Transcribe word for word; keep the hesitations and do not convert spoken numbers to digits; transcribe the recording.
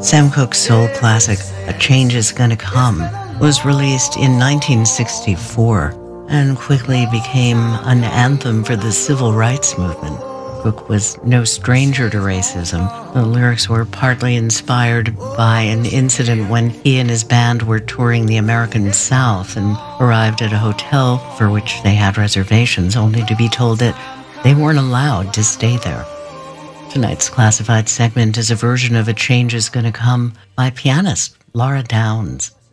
Sam Cooke's soul classic, A Change Is Gonna Come, was released in nineteen sixty-four and quickly became an anthem for the civil rights movement. Cooke was no stranger to racism. The lyrics were partly inspired by an incident when he and his band were touring the American South and arrived at a hotel for which they had reservations, only to be told that they weren't allowed to stay there. Tonight's classified segment is a version of A Change Is Gonna Come by pianist Laura Downs.